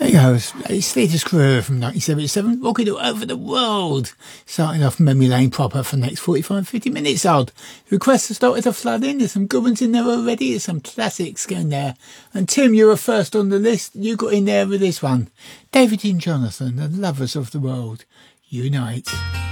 There you go, it's Theatre Screw from 1977, rocking all over the world. Starting off memory lane proper for the next 45-50 minutes odd. Requests have started to flood in, there's some good ones in there already, there's some classics going there. And Tim, you were first on the list, you got in there with this one. David and Jonathan, the lovers of the world, unite.